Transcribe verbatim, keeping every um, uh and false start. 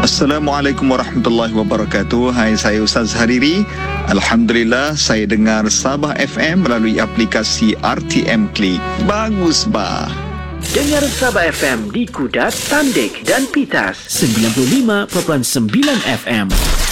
Assalamualaikum warahmatullahi wabarakatuh. Hai, saya Ustaz Hariri. Alhamdulillah, saya dengar Sabah F M melalui aplikasi R T M Klik. Bagus, bah. Dengar Sabah F M di Kudat, Tandik dan Pitas. sembilan puluh lima perpuluhan sembilan F M.